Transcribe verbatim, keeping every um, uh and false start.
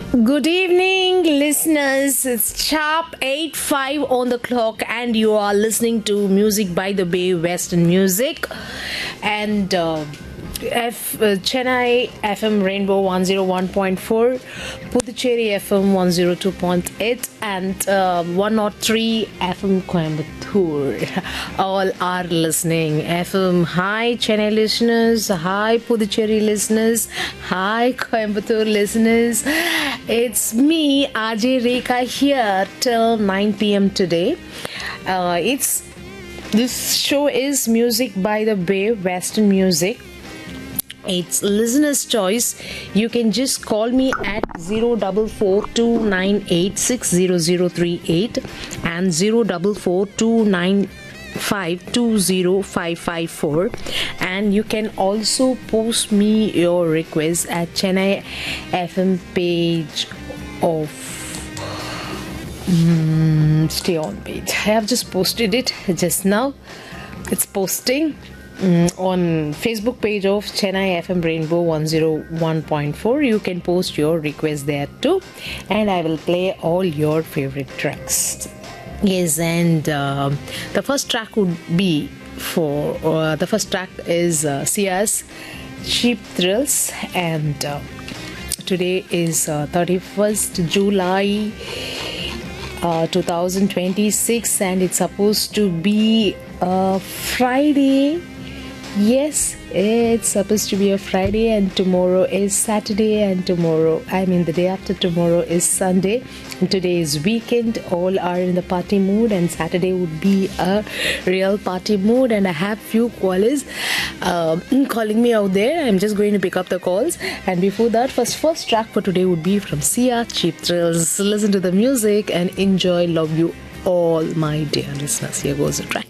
Good evening, listeners. It's sharp eight five on the clock, and you are listening to Music by the Bay, Western Music, and uh, F, uh, Chennai F M Rainbow one oh one point four, Puducherry F M one oh two point eight, and uh, one oh three F M Coimbatore. All are listening. F M, hi Chennai listeners, hi Puducherry listeners, hi Coimbatore listeners. It's me, Ajay Rekha, here till nine p.m. today. Uh, it's this show is Music by the Bay, Western Music. It's listener's choice. You can just call me at zero four four two nine eight six zero zero three eight and zero four four two nine five two zero five five four, and you can also post me your request at Chennai F M page of um, Stay On page. I have just posted it just now. It's posting Mm, on Facebook page of Chennai F M Rainbow one oh one point four. You can post your request there too, and I will play all your favorite tracks. Yes, and uh, the first track would be for uh, the first track is uh, Sia's Cheap Thrills, and uh, today is uh, thirty-first July uh, twenty twenty-six, and it's supposed to be a Friday. Yes, it's supposed to be a Friday, and tomorrow is Saturday, and tomorrow, I mean the day after tomorrow is Sunday, and today is weekend. All are in the party mood, and Saturday would be a real party mood. And I have few callers um, calling me out there. I'm just going to pick up the calls, and before that, first first track for today would be from Sia, Cheap Thrills. Listen to the music and enjoy. Love you all, my dear listeners. Here goes the track.